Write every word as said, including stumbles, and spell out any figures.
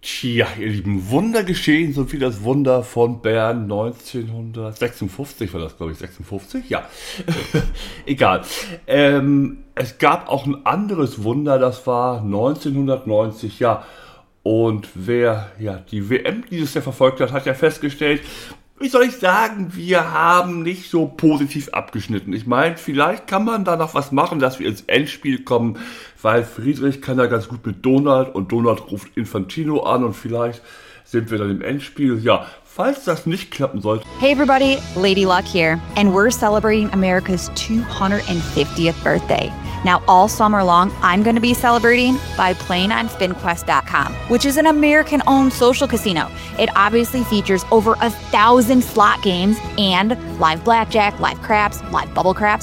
Tja, ihr Lieben, Wunder geschehen, so wie das Wunder von Bern neunzehnhundertsechsundfünfzig, war das, glaube ich, sechsundfünfzig? Ja, egal. Ähm, es gab auch ein anderes Wunder, das war neunzehnhundertneunzig, ja. Und wer ja die W M dieses Jahr verfolgt hat, hat ja festgestellt, wie soll ich sagen, wir haben nicht so positiv abgeschnitten. Ich meine, vielleicht kann man da noch was machen, dass wir ins Endspiel kommen, weil Friedrich kann ja ganz gut mit Donald und Donald ruft Infantino an und vielleicht sind wir dann im Endspiel. Ja, falls das nicht klappen sollte. Hey everybody, Lady Luck here, and we're celebrating America's two hundred fiftieth birthday. Now, all summer long, I'm going to be celebrating by playing on spin quest dot com, which is an American-owned social casino. It obviously features over a thousand slot games and live blackjack, live craps, live bubble craps,